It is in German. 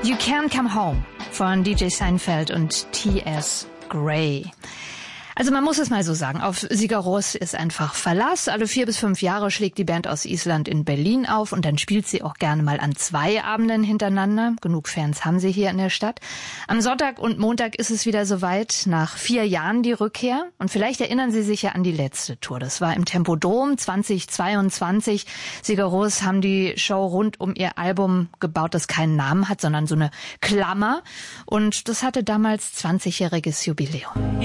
You Can't Come Home von DJ Seinfeld und T.S. Gray. Also man muss es mal so sagen, auf Sigur Rós ist einfach Verlass. Alle 4 bis 5 Jahre schlägt die Band aus Island in Berlin auf und dann spielt sie auch gerne mal an 2 Abenden hintereinander. Genug Fans haben sie hier in der Stadt. Am Sonntag und Montag ist es wieder soweit, nach 4 Jahren die Rückkehr. Und vielleicht erinnern Sie sich ja an die letzte Tour. Das war im Tempodrom 2022. Sigur Rós haben die Show rund um ihr Album gebaut, das keinen Namen hat, sondern so eine Klammer. Und das hatte damals 20-jähriges Jubiläum.